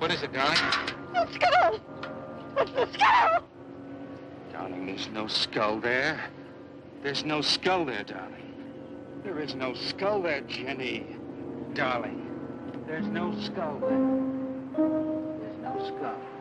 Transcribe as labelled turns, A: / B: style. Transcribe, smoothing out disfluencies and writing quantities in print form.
A: What is it, darling?
B: The skull! It's the skull!
A: Darling, there's no skull there. There's no skull there, darling. There is no skull there, Jenny. Darling, there's no skull there. There's no skull.